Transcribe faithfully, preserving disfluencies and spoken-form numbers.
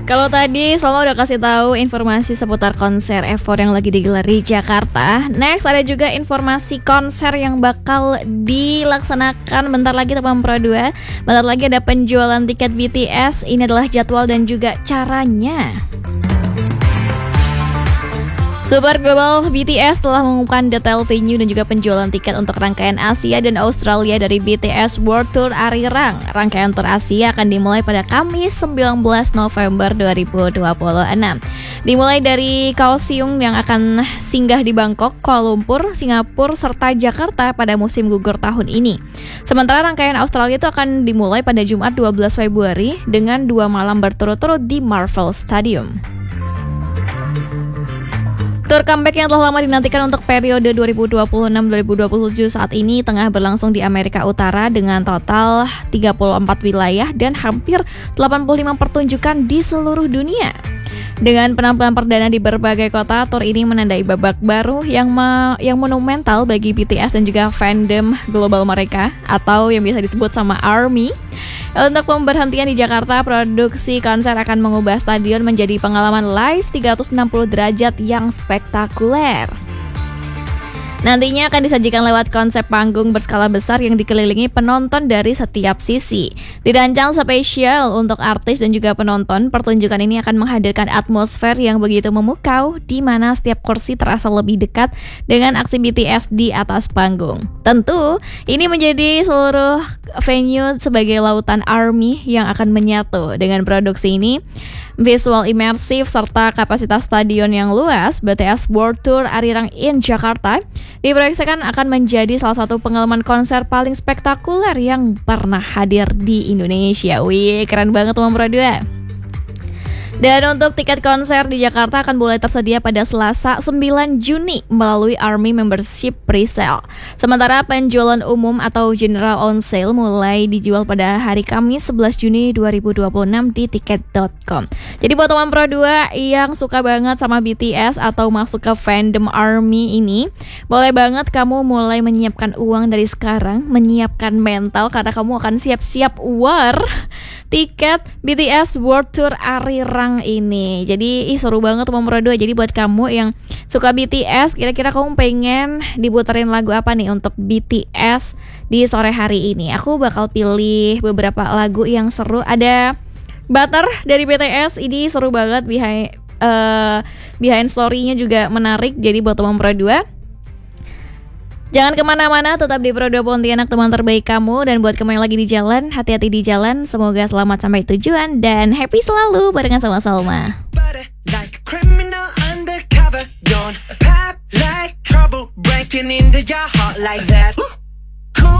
Kalau tadi Salma udah kasih tahu informasi seputar konser F empat yang lagi digelar di Jakarta. Next ada juga informasi konser yang bakal dilaksanakan bentar lagi teman Pro dua. Bentar lagi ada penjualan tiket B T S. Ini adalah jadwal dan juga caranya. Super Global B T S telah mengumumkan detail venue dan juga penjualan tiket untuk rangkaian Asia dan Australia dari B T S World Tour Arirang. Rangkaian Tour Asia akan dimulai pada Kamis sembilan belas November dua ribu dua puluh enam. Dimulai dari Kaohsiung yang akan singgah di Bangkok, Kuala Lumpur, Singapura, serta Jakarta pada musim gugur tahun ini. Sementara rangkaian Australia itu akan dimulai pada Jumat dua belas Februari dengan dua malam berturut-turut di Marvel Stadium. Tour comeback yang telah lama dinantikan untuk periode dua ribu dua puluh enam sampai dua ribu dua puluh tujuh saat ini tengah berlangsung di Amerika Utara dengan total tiga puluh empat wilayah dan hampir delapan puluh lima pertunjukan di seluruh dunia. Dengan penampilan perdana di berbagai kota, tour ini menandai babak baru yang ma- yang monumental bagi B T S dan juga fandom global mereka atau yang biasa disebut sama ARMY. Untuk pemberhentian di Jakarta, produksi konser akan mengubah stadion menjadi pengalaman live tiga ratus enam puluh derajat yang spektakuler. Nantinya akan disajikan lewat konsep panggung berskala besar yang dikelilingi penonton dari setiap sisi. Dirancang spesial untuk artis dan juga penonton, pertunjukan ini akan menghadirkan atmosfer yang begitu memukau, di mana setiap kursi terasa lebih dekat dengan aksi B T S di atas panggung. Tentu, ini menjadi seluruh venue sebagai lautan ARMY yang akan menyatu. Dengan produksi ini, visual imersif serta kapasitas stadion yang luas, B T S World Tour Arirang in Jakarta diproyeksikan akan menjadi salah satu pengalaman konser paling spektakuler yang pernah hadir di Indonesia. Wih, keren banget teman Pro dua. Dan untuk tiket konser di Jakarta akan mulai tersedia pada Selasa sembilan Juni melalui ARMY Membership Presale. Sementara penjualan umum atau General on Sale mulai dijual pada hari Kamis sebelas Juni dua ribu dua puluh enam di tiket dot com. Jadi buat teman Pro dua yang suka banget sama B T S atau masuk ke fandom ARMY ini, boleh banget kamu mulai menyiapkan uang dari sekarang, menyiapkan mental karena kamu akan siap-siap war tiket B T S World Tour Arirang ini. Jadi ih, seru banget teman Pro dua. Jadi buat kamu yang suka B T S, kira-kira kamu pengen diputerin lagu apa nih untuk B T S di sore hari ini? Aku bakal pilih beberapa lagu yang seru. Ada Butter dari B T S, ini seru banget, behind uh, behind story-nya juga menarik. Jadi buat teman Pro dua, jangan kemana-mana, tetap di Pro dua Pontianak, teman terbaik kamu. Dan buat kamu yang lagi di jalan, hati-hati di jalan. Semoga selamat sampai tujuan dan happy selalu barengan sama Salma. Like a criminal undercover, don't pop like trouble, breaking into your heart like that.